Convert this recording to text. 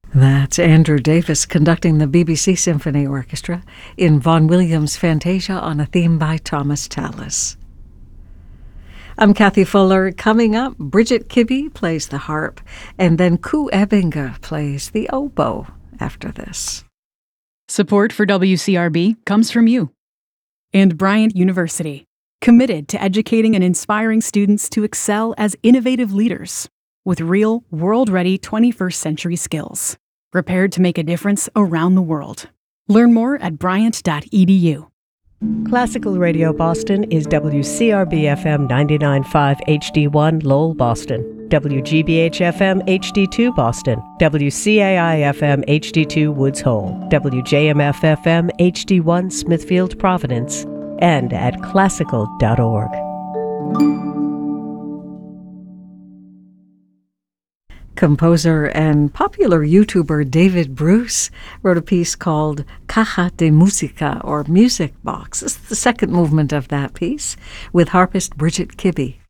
That's Andrew Davis conducting the BBC Symphony Orchestra in Vaughan Williams' Fantasia on a theme by Thomas Tallis. I'm Kathy Fuller. Coming up, Bridget Kibbe plays the harp, and then Ku Ebbinga plays the oboe after this. Support for WCRB comes from you and Bryant University, committed to educating and inspiring students to excel as innovative leaders with real, world-ready 21st century skills, prepared to make a difference around the world. Learn more at bryant.edu. Classical Radio Boston is WCRB-FM 99.5 HD1 Lowell, Boston, WGBH-FM HD2 Boston, WCAI-FM HD2 Woods Hole, WJMF-FM HD1 Smithfield, Providence, and at classical.org. Composer and popular YouTuber David Bruce wrote a piece called Caja de Música, or Music Box. This is the second movement of that piece, with harpist Bridget Kibbe.